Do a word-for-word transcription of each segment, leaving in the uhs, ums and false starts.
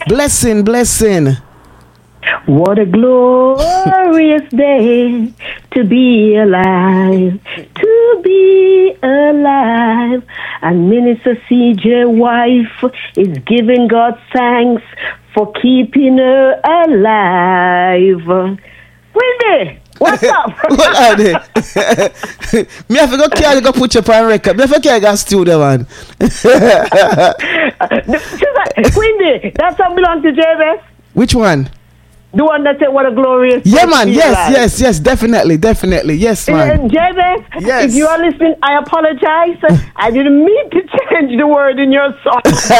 Blessing, blessing. What a glorious day to be alive, to be alive. And Minister C J wife is giving God thanks for keeping her alive. Wendy, what's up? What are they? Me have to go carry go put you on record. Me have to carry go studio, man. Wendy, that song belongs to Jabez? Which one? The one that said, what a glorious Yeah, man. Yes, life. yes, yes. Definitely, definitely. Yes, man. Uh, Jabez, Yes. if you are listening, I apologize. I didn't mean to change the word in your song.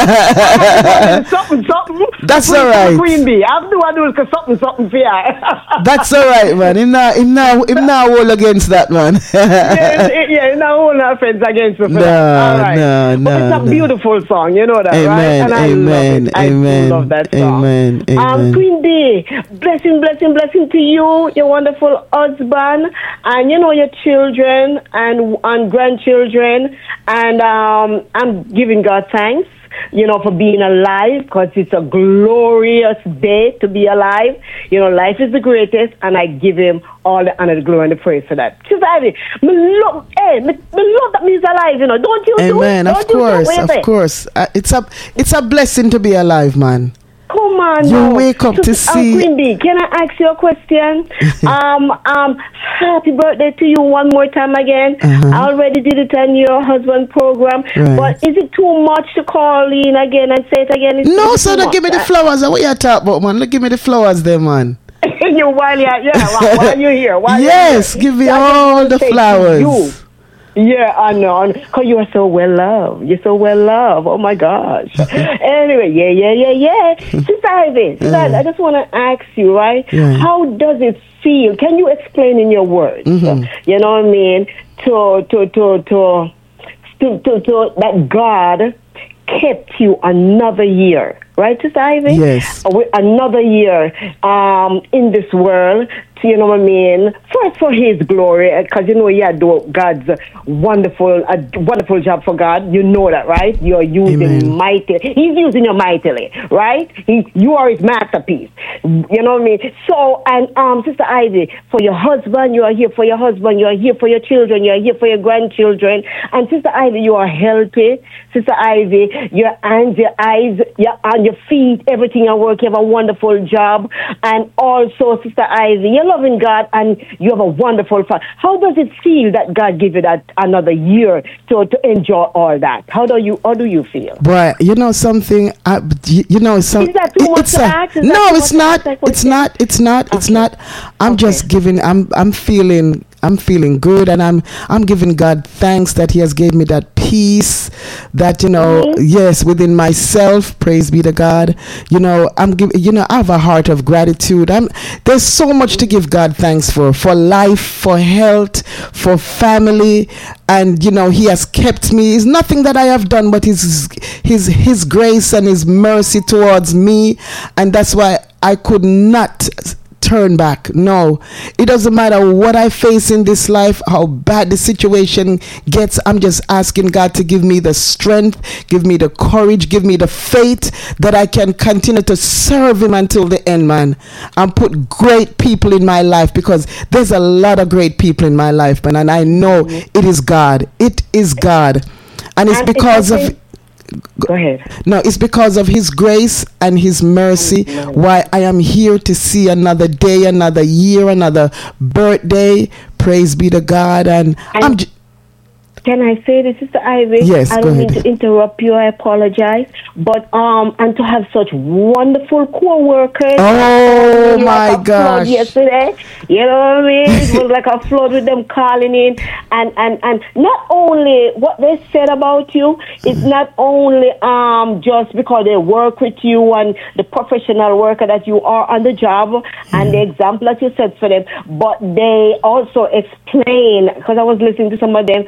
something, something. That's Queen, all right. Queen Bee. I'm the one who's something, something for you. That's all right, man. Him now, him now, him now all against that, man. yeah, it, yeah, no one offense against the No, all right. no, But no, it's a no. beautiful song, you know that, Amen, right? And I amen, love it. I amen, do love that song. amen, Um, amen. Queen Bee, blessing, blessing, blessing to you, your wonderful husband, and you know your children and and grandchildren, and um, I'm giving God thanks, you know, for being alive, because it's a glorious day to be alive. You know, life is the greatest, and I give Him all the honor, the glory, and the praise for that. Sister Ivy, me love, hey, me, me love that me's alive. You know, don't you? Amen. Do? Of Don't you course, do? of course. Uh, it's a, it's a blessing to be alive, man. Come on, You now. wake up to So, see- Uh, Queen Bee, can I ask you a question? um, um, happy birthday to you one more time again. Uh-huh. I already did it on your husband program, Right. but is it too much to call in again and say it again? Is No, it sir, too don't much? give me the flowers. What you talk about, man? Look, give me the flowers there, man. you while you yeah, while, while you're here. While Yes, you're here. give me So I just all wanna the say to flowers. you, yeah, I know. Because you are so well loved. You're so well loved. Oh, my gosh. Anyway, yeah, yeah, yeah, yeah. Sister Ivy, Sister Ivy, I just want to ask you, right? Yeah. How does it feel? Can you explain in your words? Mhm. You know what I mean? To, to, to, to, to, to, to that God kept you another year. Right, Sister Ivy? Yes. Uh, with Another year um, in this world, to, you know what I mean? First for His glory, because you know you do God's wonderful, a wonderful job for God. You know that, right? You're using Amen. mightily. He's using you mightily, right? He, you are His masterpiece. You know what I mean? So, and um, Sister Ivy, for your husband, you are here for your husband. You are here for your children. You are here for your grandchildren. And Sister Ivy, you are healthy. Sister Ivy, your hands, your eyes, your and your feet, everything at work. You have a wonderful job. And also, Sister Ivy, you're loving God and you have a wonderful fun. How does it feel that God gave you that another year to, to enjoy all that? How do you how do you feel? Boy, you know something? I, you, you know some. Is that too much it's to a- ask? Is that no, too it's much to not. ask that It's question? not. It's not. It's Okay. not. I'm Okay. just giving. I'm. I'm feeling. I'm feeling good, and I'm. I'm giving God thanks that He has gave me that peace, that you know, Mhm. yes, within myself. Praise be to God. You know, I'm giving. You know, I have a heart of gratitude. I'm. There's so much to give God thanks for. For life, for health, for family, and you know, He has kept me. It's nothing that I have done, but His His His grace and His mercy towards me, and that's why I could not turn back. No, it doesn't matter what I face in this life, how bad the situation gets. I'm just asking God to give me the strength, give me the courage, give me the faith that I can continue to serve Him until the end, man, and put great people in my life, because there's a lot of great people in my life, man, and I know it is God. It is God, and it's And it's because okay- of Go ahead. no, it's because of His grace and His mercy why I am here to see another day, another year, another birthday. Praise be to God. And, And- I'm j- Can I say this, Sister Ivy? Yes, I go don't mean ahead. to interrupt you. I apologize. But um, and to have such wonderful co-workers. Oh, Like my a flood gosh. Yesterday, you know what I mean? It was like a flood with them calling in, and and and not only what they said about you. It's not only um just because they work with you and the professional worker that you are on the job and the example that you set for them, but they also explain, because I was listening to some of them. You know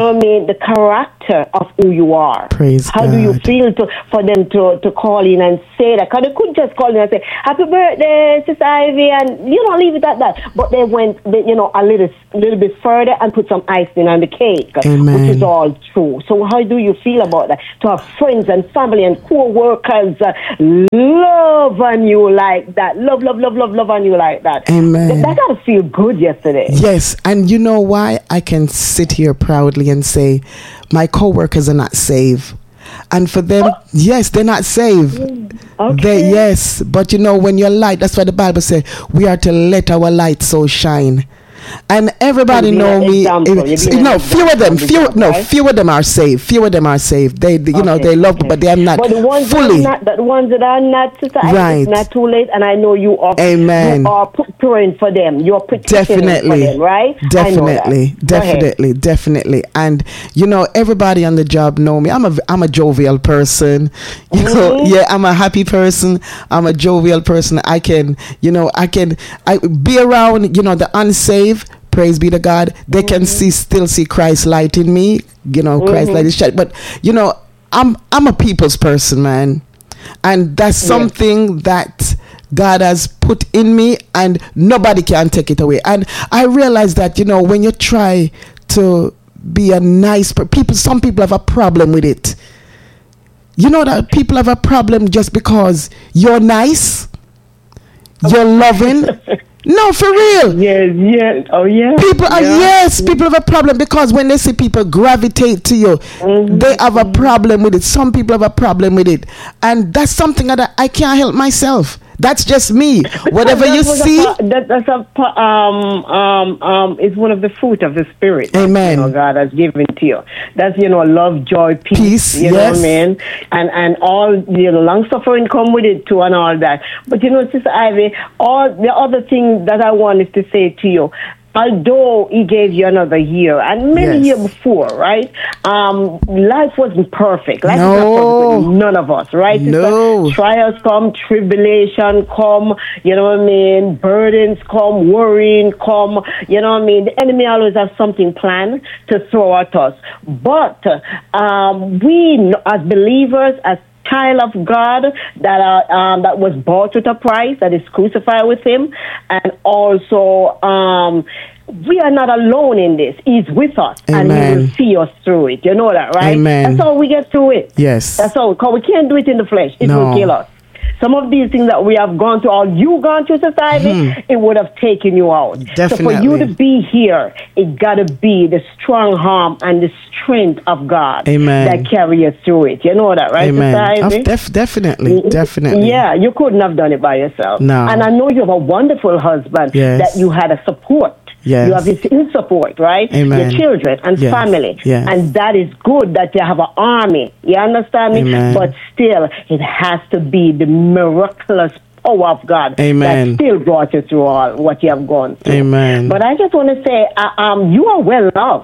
know what I mean, the character of who you are. Praise How God. do you feel to, for them to, to call in and say that? Because they could just call in and say, happy birthday, Sister Ivy, and, you know, leave it at that. But they went, they, you know, a little, little bit further and put some icing on the cake, Amen. which is all true. So how do you feel about that? To have friends and family and co-workers uh, love on you like that. Love, love, love, love, love on you like that. Amen. That, that got to feel good yesterday. Yes, and you know why I can sit here proudly and say my co-workers are not saved. And for them, oh. yes, they're not saved. Okay. They, yes, but you know, when your light, that's why the Bible says we are to let our light so shine. And everybody know me. If, no, few of them, few no, right? few of them are saved. Few of them are saved. They, they you okay, know, they love, okay. but they are not but the ones fully. That are not, the ones that are not, sister, right. It's not too late. And I know you are. Amen. You are praying for them. You are petitioning definitely, for them, right? Definitely, definitely, definitely. And you know, everybody on the job know me. I'm a, I'm a jovial person. You mm-hmm. know, yeah, I'm a happy person. I'm a jovial person. I can, you know, I can, I be around, you know, the unsaved. Praise be to God. They mm-hmm. can see, still see Christ light in me. You know, Christ mm-hmm. light is shining. But you know, I'm I'm a people's person, man, and that's something yeah. that God has put in me, and nobody can take it away. And I realize that, you know, when you try to be a nice per- people, some people have a problem with it. You know that people have a problem just because you're nice, you're loving. No, for real. Yes, yes. Oh, yeah. People are, yeah. yes, people have a problem because when they see people gravitate to you, mm-hmm. they have a problem with it. Some people have a problem with it. And that's something that I can't help myself. That's just me. Whatever you see. A, that, that's a, um, um, um, it's one of the fruit of the Spirit. Amen. You know, God has given to you. That's, you know, love, joy, peace. Peace, you yes. know what I mean? And, and all, you know, long suffering come with it too and all that. But, you know, Sister Ivy, all the other thing that I wanted to say to you, although he gave you another year and many yes. years before, right? Um, life wasn't perfect. Life no. was not perfect with none of us, right? No. Sister? Trials come, tribulation come, you know what I mean? Burdens come, worrying come, you know what I mean? The enemy always has something planned to throw at us. But um, we, as believers, as child of God that are um, that was bought with a price, that is crucified with him, and also um, we are not alone in this. He's with us. Amen. And he will see us through it. You know that, right? Amen. That's how we get through it. Yes. That's all. Because we can't do it in the flesh. It no. will kill us. Some of these things that we have gone through, or you gone through society, hmm. it would have taken you out. Definitely. So for you to be here, it got to be the strong arm and the strength of God Amen. That carry you through it. You know that, right, Amen. Of def- definitely, definitely. Yeah, you couldn't have done it by yourself. No. And I know you have a wonderful husband yes. that you had a support. Yes. You have his in support, right? Amen. Your children and yes. family. Yes. And that is good that you have an army. You understand me? Amen. But still, it has to be the miraculous power of God Amen. that still brought you through all what you have gone through. Amen. But I just want to say, uh, um, you are well loved.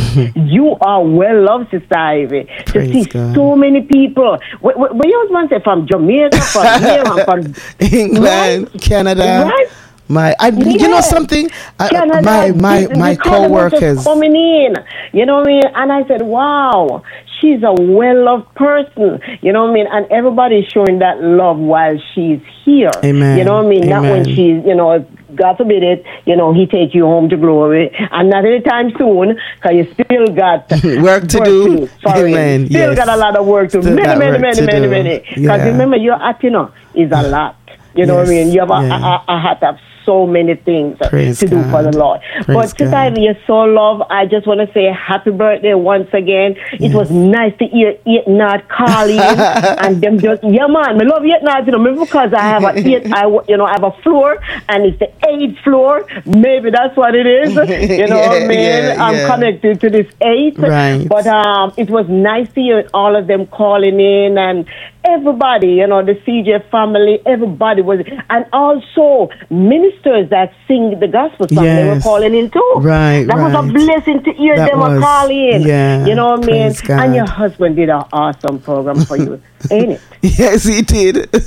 You are well loved, Sister Ivy. Praise to see God. So many people. Where, where, where your husband say from Jamaica, from here, from England, right? Canada. Right? My, I, yes. you know something? I, Canada, my my the, my the co-workers coming in, you know what I mean? And I said, wow, she's a well-loved person, you know what I mean? And everybody's showing that love while she's here. Amen. You know what I mean? Amen. Not when she's, you know, God forbid it, you know, he take you home to glory, and not anytime soon, because you still got work to work do. To do. Sorry, Amen. still yes. got a lot of work to do. Many, many, many, many, many. Because yeah. remember, your hat, you know, is a lot. You know yes. what I mean? You have a, yeah. a, a hat of so many things Praise to do God. for the Lord. Praise but Sister Ivy, you're so loved. I just want to say happy birthday once again. Yes. It was nice to hear Eight Nod calling and them just, yeah man, I love Eight Nod, you know, maybe because I have a eight, I, you know, I have a floor and it's the eighth floor. Maybe that's what it is. You know yeah, what I mean? Yeah, I'm yeah. connected to this eight. Right. But um, it was nice to hear all of them calling in, and everybody, you know, the C J family, everybody was, and also ministers that sing the gospel song, yes. they were calling in too. Right, That right. was a blessing to hear that them was, call in. Yeah, you know what I mean? God. And your husband did an awesome program for you, ain't it? Yes, he did.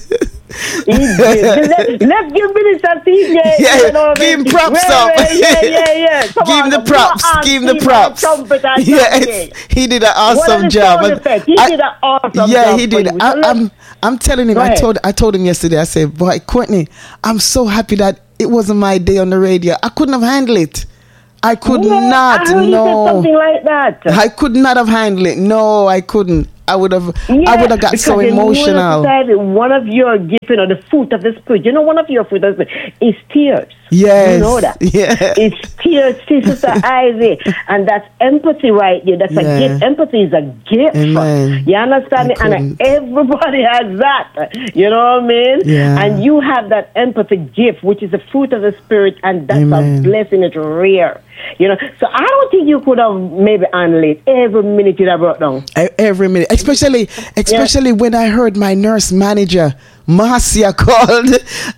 He did. Let, let's give Minister T J. Yeah, you know, give him props up. Yeah, yeah, yeah. Come give him on, the props. Give him the props. Yes, he did an awesome job. He I, did an awesome yeah, job. Yeah, he did. I, I'm, I'm telling him. Go I ahead. told, I told him yesterday. I said, "Boy, Courtney, I'm so happy that it wasn't my day on the radio. I couldn't have handled it. I could yeah, not. I heard no, you said something like that. I could not have handled it. No, I couldn't. I would have. Yeah, I would have got so emotional. Said one of your gifts, you know, the fruit of the spirit. You know, one of your fruit of the spirit is tears. Yes. You know that. Yeah. It's tears, Sister Ivy, and that's empathy right there. That's yeah. a gift. Empathy is a gift. Amen. You understand? I and everybody has that. You know what I mean? Yeah. And you have that empathy gift, which is the fruit of the spirit, and that's Amen. a blessing. It's rare. You know, so I don't think you could have maybe handled it every minute you have brought down. Every minute, especially, especially yeah. when I heard my nurse manager Marcia called.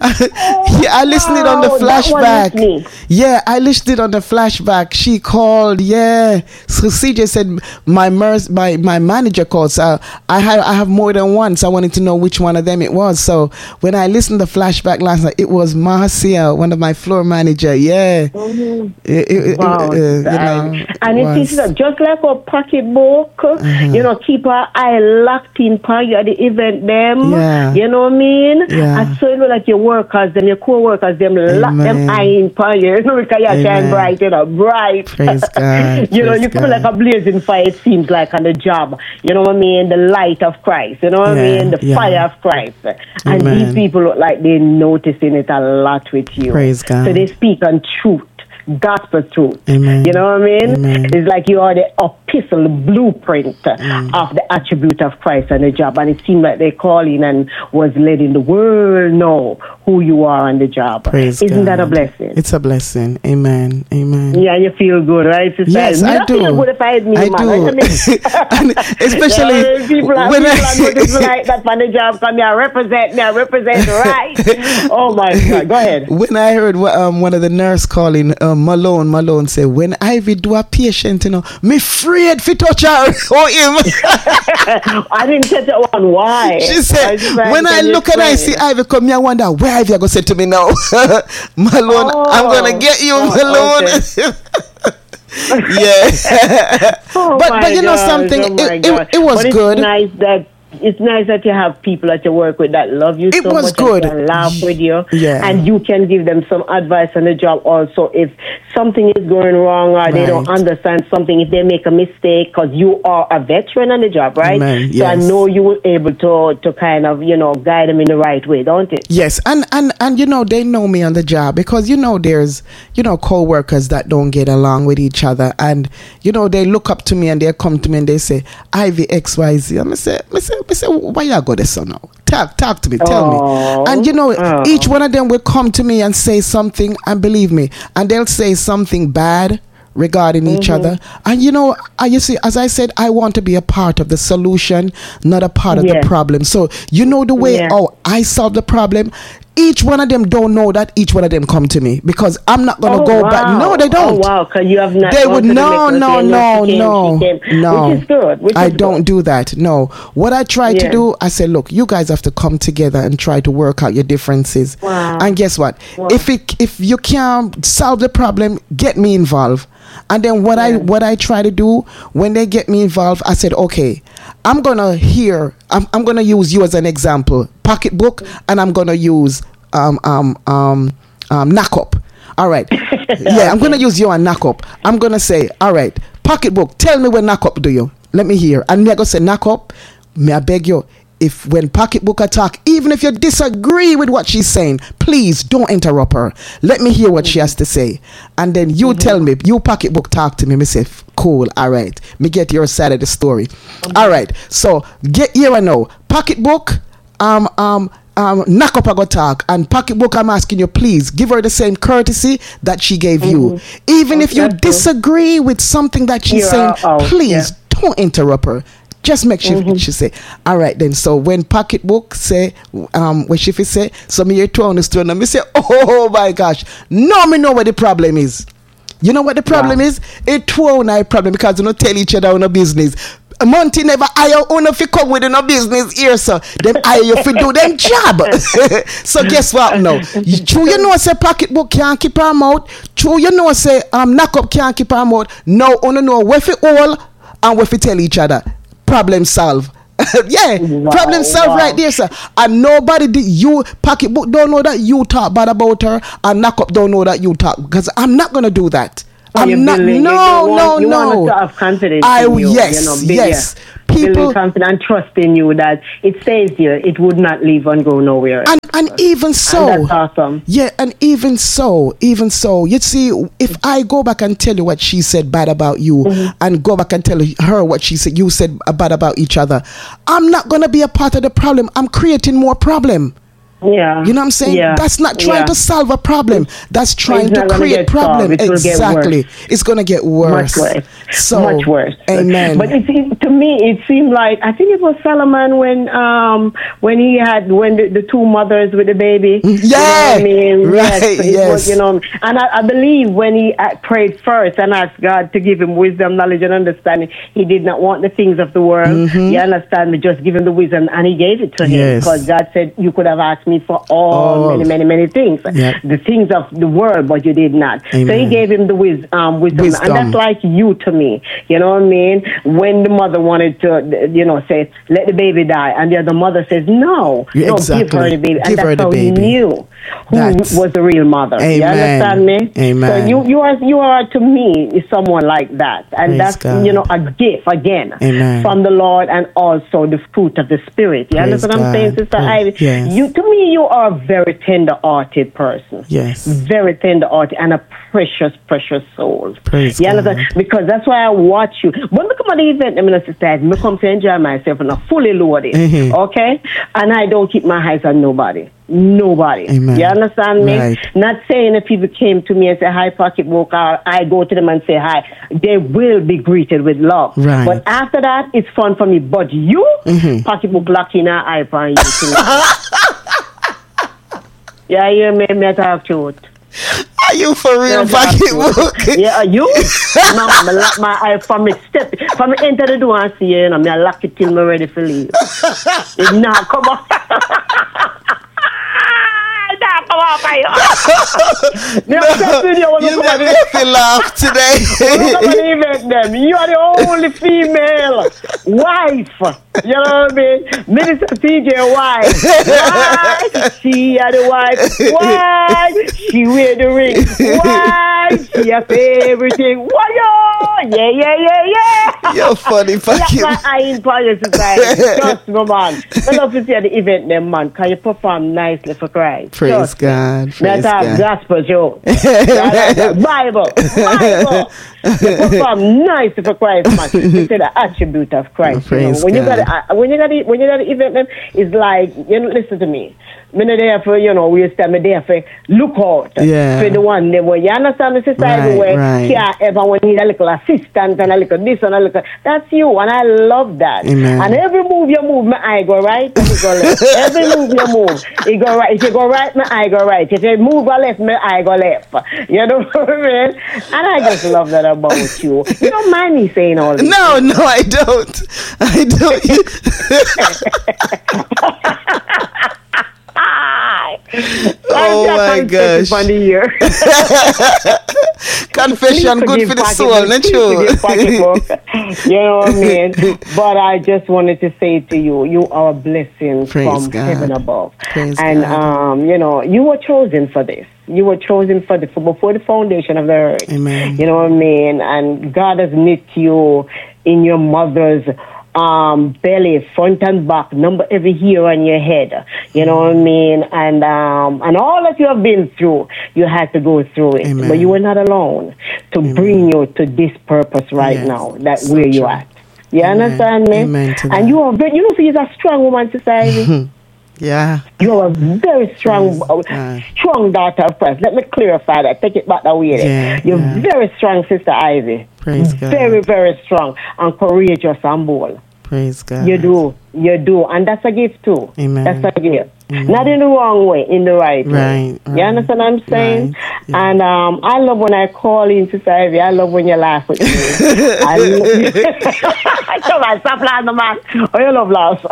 Oh, yeah, I listened wow. it on the flashback. Yeah, I listened it on the flashback. She called. Yeah, so C J said my nurse, my my manager called. So I have I have more than one. So I wanted to know which one of them it was. So when I listened to the flashback last night, it was Marcia, one of my floor manager. Yeah. Mm-hmm. It, it, wow. It, uh, you know, and it is just like a pocketbook. Uh-huh. You know, keep our eye locked in par you at the event them. Yeah. You know what I mean? Yeah. And so you know like your workers, them your co-workers, them Amen. lock them eye in par you. You know, because you shine bright, you know, bright. Praise God. you know, Praise you God. feel like a blazing fire, it seems like on the job. You know what I mean? The light of Christ. You know what yeah. I mean? The yeah. fire of Christ. And Amen. these people look like they're noticing it a lot with you. Praise God. So they speak on truth. Gospel truth. Amen. You know what I mean? Amen. It's like you are the epistle, the blueprint mm. of the attribute of Christ on the job. And it seemed like they called in and was letting the world know who you are on the job. Praise Isn't God. that a blessing? It's a blessing. Amen. Amen. Yeah, you feel good, right? Sister? Yes, I, I do. Feel good if I had me, I man. do. I mean, especially yeah, people are, when people I are noticing like that on the job. Come here, represent me, I represent right. Oh my God, go ahead. When I heard um, one of the nurse calling um, Malone, Malone say, when Ivy do a patient, you know, me afraid fi touch her or him. I didn't catch that one. Why? She said, I when I look and I see Ivy come here, I wonder where Ivy going to say to me now. Malone, oh, I'm going to get you, oh, Malone. Okay. Yeah. Oh but but you know gosh, something, oh it, it, it was but it's good. Nice that it's nice that you have people that you work with that love you it so was much good. and laugh with you. Yeah. And you can give them some advice on the job also if something is going wrong or right. they don't understand something, if they make a mistake, because you are a veteran on the job, right? Amen. So yes. I know you were able to to kind of, you know, guide them in the right way, don't it? Yes, and, and, and you know, they know me on the job because, you know, there's, you know, co-workers that don't get along with each other and, you know, they look up to me and they come to me and they say, Ivy X Y Z. I'm say, I say, I say, why you go this so now? Talk, talk to me, tell oh. me. And, you know, oh. each one of them will come to me and say something, and believe me, and they'll say something bad regarding mm-hmm. each other. And you know, I you see, as I said, I want to be a part of the solution, not a part of yeah. the problem. So you know the way yeah. oh I solve the problem. Each one of them don't know that each one of them come to me because I'm not gonna oh, go wow. back. No, they don't. Oh wow, because you have not. They would no, no, no, no, no. Which is good. Which I is don't good. do that. No. What I try yeah. to do, I say, look, you guys have to come together and try to work out your differences. Wow. And guess what? Wow. If it if you can't solve the problem, get me involved. And then what yeah. I what I try to do when they get me involved, I said, okay, I'm gonna hear. I'm I'm gonna use you as an example, pocketbook, and I'm gonna use um um um um knock up. All right, yeah, I'm gonna use you on knock up. I'm gonna say, all right, pocketbook, tell me when knock up do you? Let me hear. And me I go say knock up. May I beg you? If when pocketbook attack, even if you disagree with what she's saying, please don't interrupt her. Let me hear what she has to say. And then you mm-hmm. tell me, you pocketbook talk to me. Me say, cool, all right. Me get your side of the story. Mm-hmm. All right. So get here and now. Pocketbook, um, um, um, knock up a go talk. And pocketbook, I'm asking you, please give her the same courtesy that she gave mm-hmm. you. Even oh, if you disagree true. with something that she's You're saying, out. please yeah. don't interrupt her. Just make sure mm-hmm. she say, all right then. So when pocketbook say, um, when she say, so me here two on the store, and me say, oh my gosh, no, me know what the problem is. You know what the problem wow. is? It two on I problem because you don't tell each other on a business. Monty never hire owner fi come with no business here, so them hire you fi do them job. So guess what now? You, true you know say pocketbook can't keep her mouth. True you know say um knock up can't keep her mouth. No, owner know where fi all and where fi tell each other. Problem solved. Yeah, wow, problem solved wow. right there, sir. And nobody did you pocketbook don't know that you talk bad about her, and knock up don't know that you talk, because I'm not gonna do that. Oh, I'm not. Building, no, you no, want, you no. want to have confidence I in you, yes, you know, build, yes. Building People confidence and trust in you that it stays here. It would not leave and go nowhere. And and even so, and that's awesome. Yeah, and even so, even so, you see, if I go back and tell you what she said bad about you, mm-hmm. and go back and tell her what she said, you said bad about each other, I'm not gonna be a part of the problem. I'm creating more problem. Yeah. You know what I'm saying? Yeah. That's not trying yeah. to solve a problem. That's trying it's to create problem. It exactly. It's going to get worse. Much worse. So, Much worse. Amen. But it, it, to me, it seemed like, I think it was Solomon when um when he had, when the, the two mothers with the baby. Yeah. You know what I mean? Right. Yes. yes. Was, you know, and I, I believe when he prayed first and asked God to give him wisdom, knowledge, and understanding, he did not want the things of the world. Mm-hmm. You understand me? Just give him the wisdom, and he gave it to him. Yes. Because God said, you could have asked me for all. Oh. Many, many, many things. Yep. The things of the world, but you did not. Amen. So he gave him the wis- um, wisdom. wisdom. And that's like you to me. You know what I mean? When the mother wanted to, you know, say, let the baby die. And the other mother says, no, yeah, no, exactly. give her the baby. Give and that's how baby. he knew who that's... was the real mother. Amen. You understand me? Amen. So you, you are, you are to me is someone like that. And Praise that's, God. you know, a gift, again, Amen. from the Lord, and also the fruit of the Spirit. You Praise understand what I'm saying, Sister Ivy? Yes. You, to me, you are a very tender-hearted person. Yes. Very tender-hearted and a precious, precious soul. Praise you God. understand? Because that's why I watch you. When I come to the event, I'm going to say, I come to enjoy myself and I'm fully loaded. Mm-hmm. Okay? And I don't keep my eyes on nobody. Nobody. Amen. You understand me? Right. Not saying if people came to me and say, hi, pocketbook, or I go to them and say hi. They will be greeted with love. Right. But after that, it's fun for me. But you, mm-hmm. pocketbook, lucky now, I find you. Yeah, you made me talk to it. Are you for real, pocketbook? Yeah, are you? No, I lock my eye from me step, from me enter the door and see you, and I lock it till me ready for leave. If not, come on. Nah, come on, fire. No, you let me feel laugh today. Them. You are the only female wife. You know what I mean? Minister C J wife. Why? She are the wife. Why? She wear the ring. Why? She have everything. Why? Yeah, yeah, yeah, yeah. You're funny, fucking. That's why I in Polish society. Trust me, man. I love to see at the event, them, man. Can you perform nicely for Christ? Praise Trust God. Me. Praise That's God. gospel show. Bible. Bible. You perform nicely for Christ, man. You say the attribute of Christ. You know? When you got uh, when you got the, when you got the event, them, it's like, you know, listen to me. I'm not there for, you know, we stand there for look out yeah. for the one them where you understand the sister right, everywhere. Right. Yeah, everyone need a little assistant and a little this and a little. That's you, and I love that. Amen. And every move you move, my eye go right, and it go left. Every move you move, it go right. If you go right, my eye go right. If you move go left, my eye go left. You know what I mean? And I just love that about you. You don't mind me saying all this. No, no, I don't. I don't. Oh my gosh. Funny year. Confession good for the soul, not true. You know what I mean? But I just wanted to say to you, you are a blessing Praise from God. heaven above. Praise and God. um, you know, you were chosen for this. You were chosen for the for before the foundation of the earth. Amen. You know what I mean? And God has knit you in your mother's um belly, front and back, number every hair on your head. You know what I mean? And um and all that you have been through, you had to go through it. Amen. But you were not alone to Amen. Bring you to this purpose right yes. now. That's so where you at. You Amen. Understand me? Amen to and you are very, you know, she's a strong woman, society. Yeah. You are a very strong, uh, strong daughter of Christ. Let me clarify that. Take it back that way. Yeah, You're yeah. very strong, Sister Ivy. Praise God. Very, very strong and courageous and bold. Praise God. You do. You do. And that's a gift too. Amen. That's a gift. Amen. Not in the wrong way, in the right, right way. Right. You understand what I'm saying? Right. Yeah. And um, I love when I call in, Sister Ivy. I love when you laugh with me. I love Come on, stop laughing, man. Oh, you love laugh.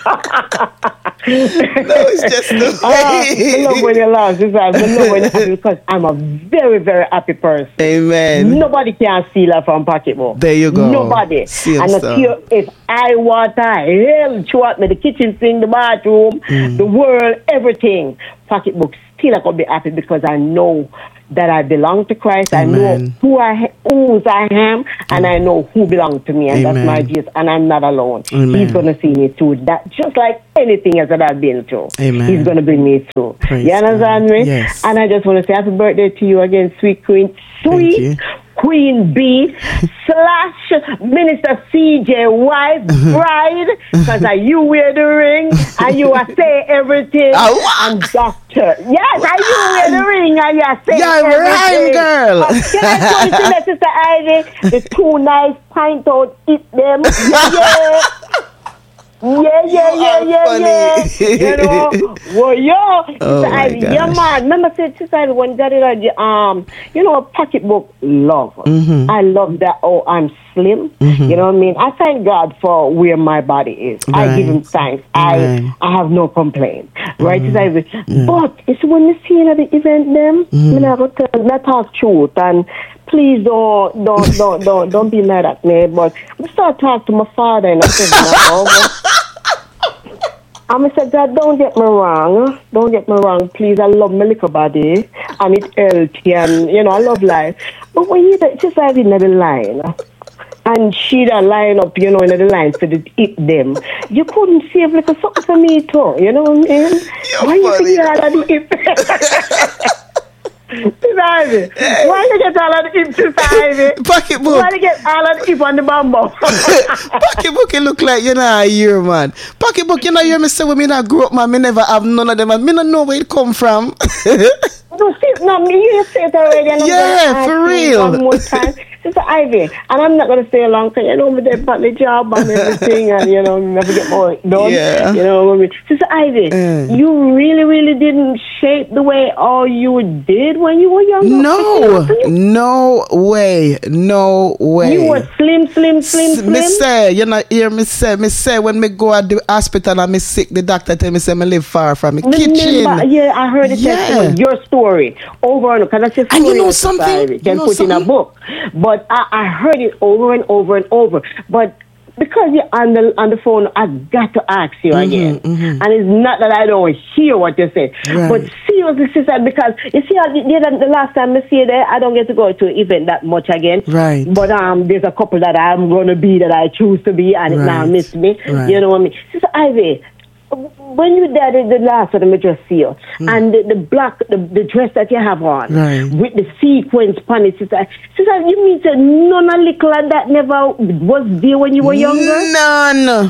No, it's just the Ah, I love when you laugh, sister. I love when you happy because I'm a very, very happy person. Amen. Nobody can steal her from pocketbook. There you go. Nobody. Same and stuff. if, if I want to hell throughout me, the kitchen sink, the bathroom, Mm. the world, everything, pocketbook still I could be happy because I know that I belong to Christ. Amen. I know who I whose I am, and I know who belongs to me, and Amen. that's my Jesus. And I'm not alone. Amen. He's gonna see me through that, just like anything else that I've been through. Amen. He's gonna bring me through. Praise you understand God. me? Yes. And I just want to say happy birthday to you again, sweet Queen, Thank sweet you. Queen B slash Minister C J wife bride, because you wear the ring and you are say everything. Ah, what? And doctor, yes, and you wear the ring and you are say You're everything. right, girl. Uh, can I tell you, to Sister Ivy, the two nice pint out, eat them. Yeah. Yeah, yeah, You yeah, are yeah, funny. yeah. You know, well, yo, Oh, Sister my Ivy, yeah, gosh. man. Remember, said Sister Ivy when Daddy had the um, you know, pocketbook love. Mhm. I love that. Oh, I'm slim. Mhm. You know what I mean? I thank God for where my body is. I give Him Right. thanks. Right. I I have no complaint. Right, Sister Ivy. But it's when you see at the event, them, Mhm. you know, I go tell, not talk truth and. Please don't, don't, don't, don't, don't be mad at me. But I start talking to my father and I said, no. And I said, God, don't get me wrong. Don't get me wrong. Please, I love my little body. And it's healthy and, you know, I love life. But when you just have in the line, and she da line up, you know, in the line for the eat them, you couldn't save like a something for me too. You know what I mean? You're Why funny. you think all of the hip? Sister Ivy, why you get all of the hip, Sister Ivy? Pocketbook. Why you get all of the hip on the bamboo? Pocketbook, it look like you know a year, man. Pocketbook, you know, you hear me say when me not grow up, man, me never have none of them, and me not know where it come from. No, see, no, me, you say it already. And I'm Yeah, gonna ask for you real. One more time. Sister Ivy, and I'm not going to stay long because, you know, me there about the job and everything, and, you know, never get more done. Yeah. You know what I mean? Sister Ivy, Mm. you really, really didn't shape the way all you did when you were younger? No, no way, no way. You were slim, slim, slim, S- slim? Me say, you know, hear me say, me say when me go at the hospital and me sick, the doctor tell me say me live far from me kitchen. Remember, yeah, I heard it. Yeah. Yeah. Your story over and over. Because that's your story. And you know of Sister something? Ivy. You Can know put in a something? book. But I, I heard it over and over and over. But because you're on the on the phone, I got to ask you Mhm, again. mhm. And it's not that I don't hear what you say, Right. but seriously, sister, because you see, how the, the, the last time I see you there, I don't get to go to an event that much again. Right. But um, there's a couple that I'm gonna be that I choose to be, and it now Right. miss me. Right. You know what I mean, Sister Ivy? When you did the last one, I just see you, and the, the black, the, the dress that you have on, Right. with the sequins on it, sister. Sister, you mean to none of little of that never was there when you were younger? None.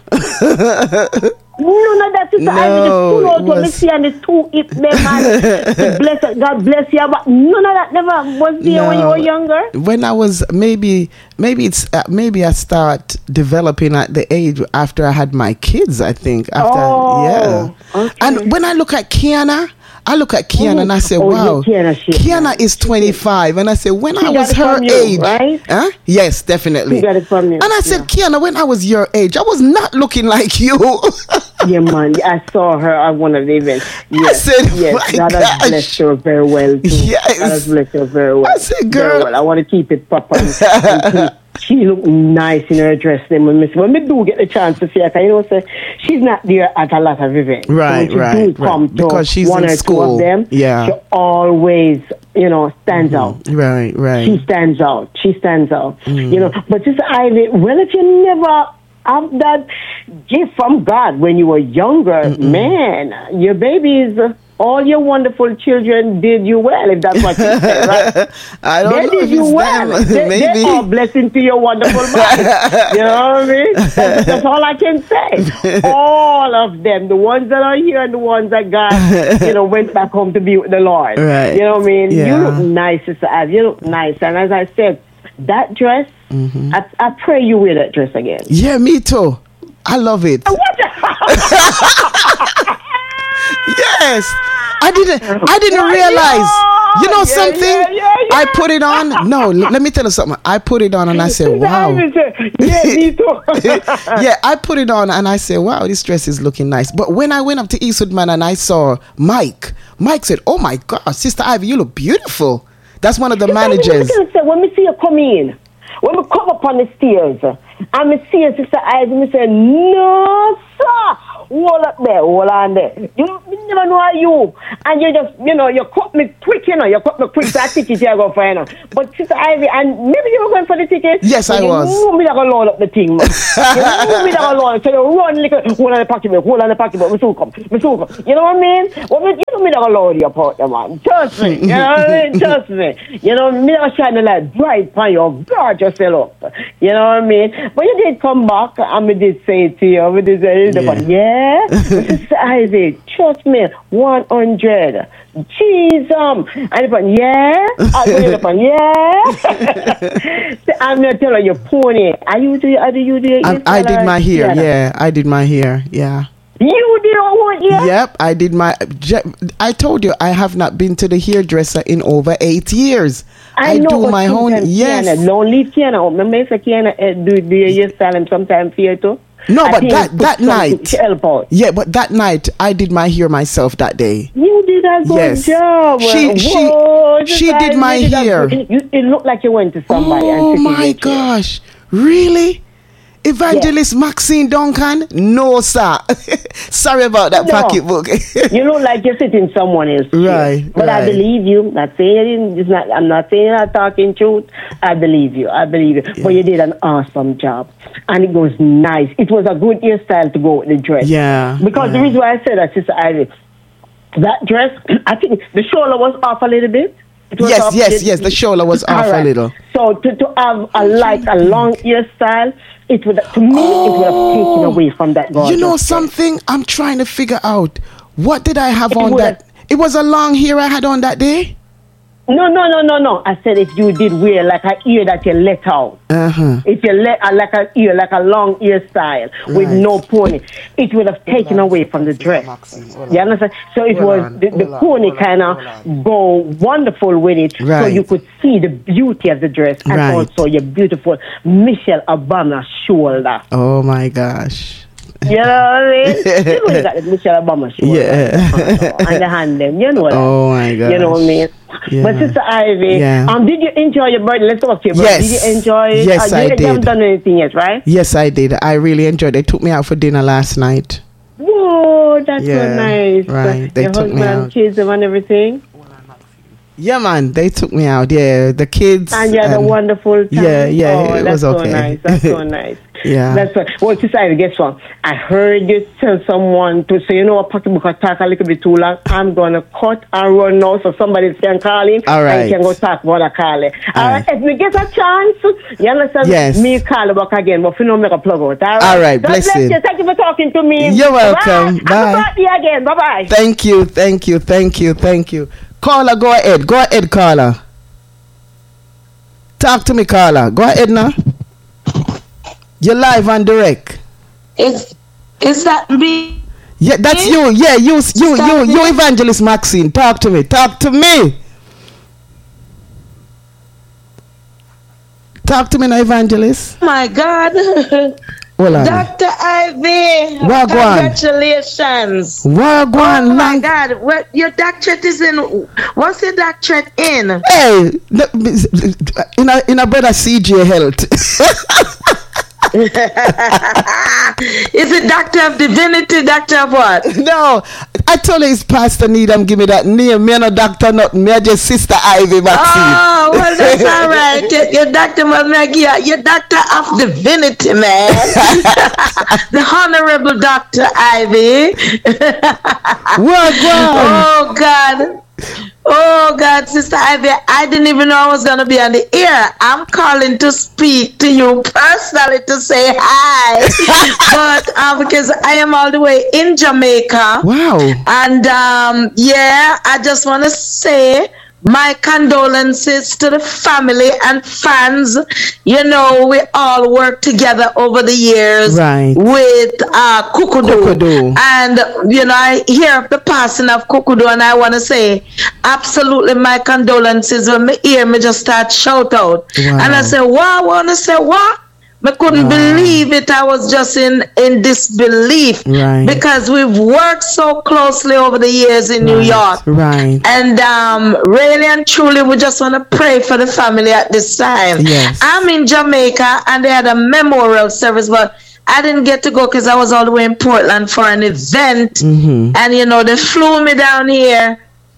None of that, sister. I mean, the No, full it out what me was- see and the two hip them and the bless, God bless you, but none of that never was there when you No. were younger. When I was maybe maybe it's uh, maybe I start developing at the age after I had my kids. I think after Oh, yeah. okay. And when I look at Kiana, I look at Kiana and I say, Oh, yeah, wow, Kiana, she- Kiana is twenty-five, and I say when She I got was it her from you, age, right? huh? Yes, definitely. She got it from you, And I said, yeah. Kiana, when I was your age, I was not looking like you. Yeah, man. I saw her at one of the events. Yes, said, yes. my God has gosh. blessed her very well, too. Yes. God has blessed her very well. I said, Very girl. well. I want to keep it proper. And, and keep, she look nice in her dress. Then when me, when me do get the chance to see her, 'cause you know, say, she's not there at a lot of events. Right, so when she right, do come right. to Because she's one in or school. two of them, Yeah. she always, you know, stands out. Right, right. She stands out. She stands out. Mm. You know, but Sister Ivy, well, if you never have that gift from God when you were younger, Mm-mm. man, your babies, all your wonderful children did you well, if that's what you say, right? I don't They know did if you it's well. them. They, Maybe. they are blessing to your wonderful body. You know what I mean? That's, that's all I can say. All of them, the ones that are here and the ones that God, you know, went back home to be with the Lord. Right. You know what I mean? Yeah. You look nice, Sister Ivy. You look nice. And as I said, that dress, Mhm. I, I pray you wear that dress again. Yeah, me too. I love it. What the- Yes. I didn't I didn't Why realize. no? You know yeah, something? Yeah, yeah, yeah. I put it on. No, l- let me tell you something. I put it on and I said, wow. Yeah, me too. Yeah, I put it on and I said, wow, this dress is looking nice. But when I went up to Eastwood Man and I saw Mike, Mike said, oh my God, Sister Ivy, you look beautiful. That's one of the managers. When we see you come in, when we come up on the stairs, and we see you, Sister Ivy, we say, no, sir. Hold up there, hold on there. You, you never know how you. And you just, you know, you cut me quick, you know, you cut me quick for that ticket you go for, you know. But Sister Ivy, and maybe you were going for the ticket. Yes, I you was. You knew me that load up the thing, man. You knew me that load up. So you run, like, hold on the pocketbook, hold on the pocketbook, me soon come, me soon come. You know what I mean? Well, you know me that load your part, man. Trust me. You know what I mean? Trust me. You know, me that shine the light bright on your gorgeous self up. You know what I mean? But you did come back, and we did say it to you, we did say it, but yeah. Sister Ivy, trust me, one hundred. Jeez, um, and upon, yeah, I went upon, yeah. I'm not telling you, pony. Are you do? Are you do? I, I did my hair. Yeah, I did my hair. Yeah. You did all what? Yeah. Yep, I did my. I told you I have not been to the hairdresser in over eight years. I, I know, do my own. Yes. Don't leave Kiana. Remember, if Kiana do do your style sometimes here too. No, I but that that night, help yeah, but that night I did my hair myself that day. You did a good yes. job. She Whoa, she she did my did hair. You, it looked like you went to somebody. Oh and my gosh, really? Evangelist yes. Maxine Duncan? No, sir. Sorry about that no. pocketbook. You look like you're sitting someone else's right, chair. But right. I believe you. Not saying it's not. I'm not saying you're not talking truth. I believe you. I believe you. Yeah. But you did an awesome job, and it was nice. It was a good hairstyle to go with the dress. Yeah. Because yeah. the reason why I said that, Sister Ivy, that dress, I think the shoulder was off a little bit. Yes, yes, yes. The shoulder was off right. a little. So to, to have a like a long hairstyle, it would to me oh. it would have taken away from that. You know something? I'm trying to figure out what did I have it on that. It was a long hair I had on that day. No, no, no, no, no. I said if you did wear like a ear that you let out, uh-huh. if you let uh, like a ear, like a long hairstyle right. with no pony, it would have taken away from the dress. You understand? So it was the, the pony kind of go wonderful with it, right. so you could see the beauty of the dress and right. also your beautiful Michelle Obama shoulder. Oh my gosh. You know what I mean? You know you got the Michelle Obama shoulder. Yeah. And the hand them. You know that. Oh my gosh. You know what I mean? Yeah. But Sister Ivy, yeah. um, did you enjoy your birthday? Let's talk to your birthday. Yes. Did you enjoy it? Yes, uh, I you did. You haven't done anything yet, right? Yes, I did. I really enjoyed it. They took me out for dinner last night. Whoa, that's yeah, so nice. Right. They your took me out. Kids and everything. Yeah, man, they took me out. Yeah, the kids. And you had a wonderful time. Yeah, yeah, oh, it that's was okay. So nice. That's so nice. Yeah. That's what. Well, Sister Ivy, guess what? I heard you tell someone to say, you know what, pocketbook talk a little bit too long. I'm gonna cut and run now, so somebody can call in. All right. And can go talk about a call. All, all right. If we get a chance, you understand? Yes. Me call back again, but if you don't make a plug out. All right. All right. God bless you. Thank you for talking to me. You're welcome. Bye. Happy birthday again. Bye bye. Thank you. Thank you. Thank you. Thank you. Caller, go ahead. Go ahead, caller. Talk to me, caller. Go ahead now. You're live and direct. Is is that me? Yeah, that's you. Yeah, you, you, you, you, Evangelist Maxine. Talk to me. Talk to me. Talk to me now, Evangelist. Oh my God. Hold on. Doctor Ivy, Wagwan. Congratulations. Wagwan. Oh my God, what your doctorate is in? What's your doctorate in? Hey, in a in a brother C J Health. Is it Doctor of Divinity, Doctor of what? No, I told you it's Pastor Needham. Give me that name. Me no doctor, nothing. Me just Sister Ivy Maxine. Oh, well, that's all right. Your, your doctor must make you your Doctor of Divinity, man. The Honorable Doctor Ivy. What, what? Oh, God. Oh God, Sister Ivy, I didn't even know I was going to be on the air. I'm calling to speak to you personally to say hi. But uh, because I am all the way in Jamaica. Wow. And um, yeah, I just want to say my condolences to the family and fans. You know, we all worked together over the years Right. with uh, Kukudu. Kukudu. And, you know, I hear of the passing of Kukudu, and I want to say, absolutely, my condolences. When me hear me just start shout out. Wow. And I say, wow, I want to say, what? I couldn't Wow. believe it. I was just in, in disbelief. Right. Because we've worked so closely over the years in New Right. York. Right. And um, really and truly, we just want to pray for the family at this time. Yes. I'm in Jamaica, and they had a memorial service, but I didn't get to go because I was all the way in Portland for an event. Mm-hmm. And, you know, they flew me down here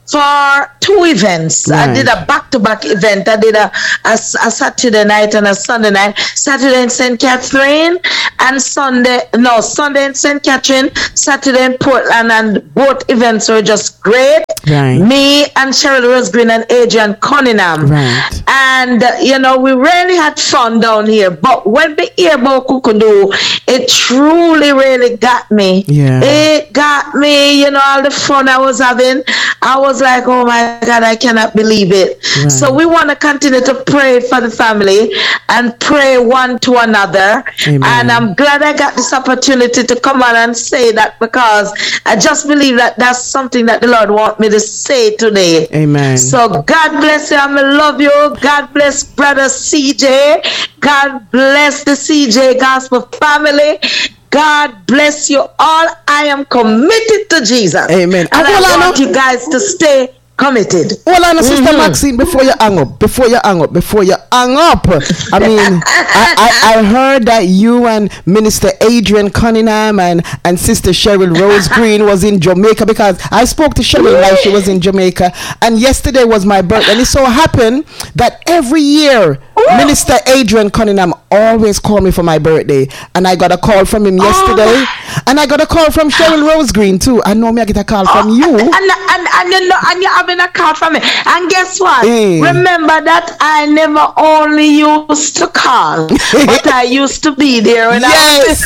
for two events. I Right. did a back-to-back event. I did a, a, a Saturday night and a Sunday night. Saturday in Saint Catherine and Sunday, no, Sunday in Saint Catherine, Saturday in Portland, and both events were just great. Right. Me and Cheryl Rose Green and Adrian Cunningham. Right. And, uh, you know, we really had fun down here. But when we hear about Kukudu, it truly, really got me. Yeah. It got me, you know, all the fun I was having. I was like, oh my God, I cannot believe it. Right. So we want to continue to pray for the family and pray one to another. Amen. And I'm glad I got this opportunity to come on and say that, because I just believe that that's something that the Lord wants me to say today. Amen. So God bless you. I love you. God bless Brother C J. God bless the C J Gospel family. God bless you all. I am committed to Jesus. Amen. And And hold I on want now. you guys to stay committed. Hold on, Sister Mhm. Maxine, before you hang up, before you hang up, before you hang up. I mean, I, I, I heard that you and Minister Adrian Cunningham and, and Sister Cheryl Rose Green was in Jamaica, because I spoke to Cheryl while she was in Jamaica, and yesterday was my birthday, and it so happened that every year Minister Adrian Cunningham always called me for my birthday, and I got a call from him yesterday, and I got a call from Cheryl Rose Green too. I know me I get a call from you. And, and, and, you know, and you're having a call from me. And guess what? Hey. Remember that I never only used to call, but I used to be there. When Yes.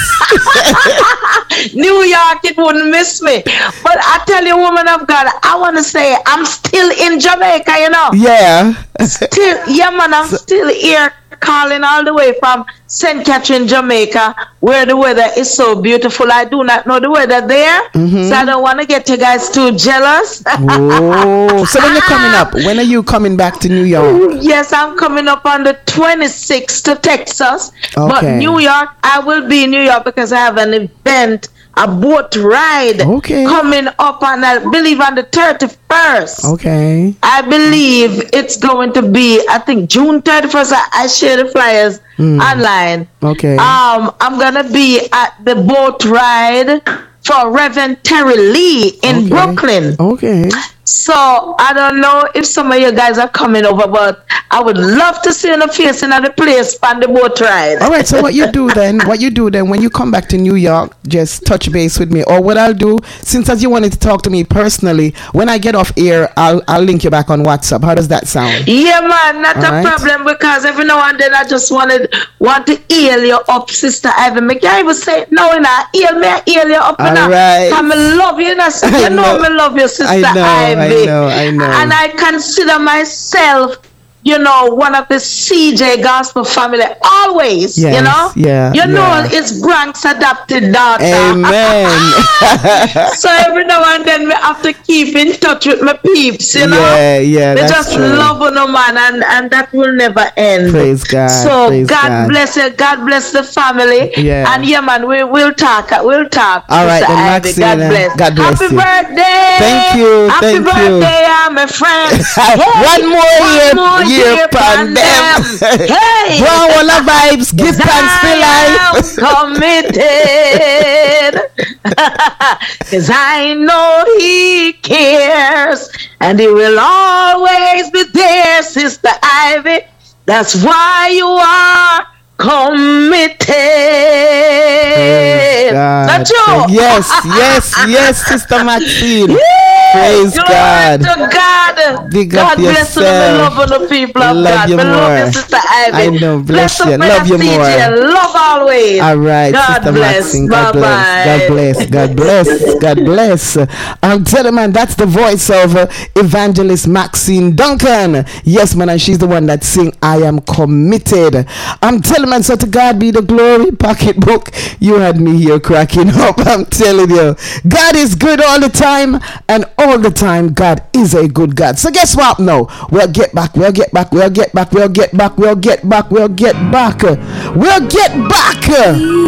I was New York, it wouldn't miss me. But I tell you, woman of God, I want to say I'm still in Jamaica, you know. Yeah. Still, yeah, man, I'm still here calling all the way from Saint Catherine, Jamaica, where the weather is so beautiful. I do not know the weather there, Mhm. so I don't want to get you guys too jealous. Oh, so when you're coming up, when are you coming back to New York? Yes, I'm coming up on the twenty-sixth to Texas, but Okay. New York, I will be in New York because I have an event, a boat ride Okay. coming up on, I believe, on the thirty-first. Okay. I believe it's going to be, I think, June thirty-first. I, I share the flyers Mm. online. Okay. Um, I'm going to be at the boat ride for Reverend Terry Lee in Okay. Brooklyn. Okay. So I don't know if some of you guys are coming over, but I would love to see you facing at the place on the boat ride. All right. So what you do then? What you do then when you come back to New York? Just touch base with me, or what I'll do, since as you wanted to talk to me personally, when I get off air, I'll I'll link you back on WhatsApp. How does that sound? Yeah, man, not All a right. problem, because every now and then I just wanted want to heal you up, Sister Ivy. Me can't even say it now, and I heal me, I heal you up, All and I right. I'm love you, you know, sister. I You know, know. me love you, Sister I know, I Ivy. know, I know. And I consider myself, you know, one of the C J Gospel family always, you Yes, know. yeah, You know, yeah. it's Bronx adopted daughter. Amen. So every now and then we have to keep in touch with my peeps, you know. Yeah, yeah, They that's just true. love no man, and, and that will never end. Praise God. So praise God, God. bless you. God bless the family. Yeah. And yeah, man, we will talk. We'll talk. All right, Sister then, Ivy. Maxine, God uh, bless. God bless Happy you. birthday. Thank you, Happy thank you. birthday, I'm a friend. One more One year, more year, year pandem. Hey. Brown Walla vibes, give thanks for life. I'm committed. Cause I know he cares, and he will always be there, Sister Ivy. That's why you are committed. Not you. Yes, yes, yes, Sister Maxine. Praise Glory God. to God. Big God up bless you. yourself. I love on the people of Love God. you I love more. you, Sister Ivy. I know. Bless Bless you. up, Love you C J. more. Love always. All right, God Sister bless. Maxine. God Bye-bye. bless. God bless. God bless. God bless. I'm telling man, that's the voice of uh, Evangelist Maxine Duncan. Yes, man, and she's the one that sing I Am Committed. I'm telling man, so to God be the glory. Pocketbook, you had me here cracking up. I'm telling you, God is good all the time, and all the time God is a good God. So guess what? No, we'll get back. We'll get back. We'll get back. We'll get back. We'll get back. We'll get back. We'll get back.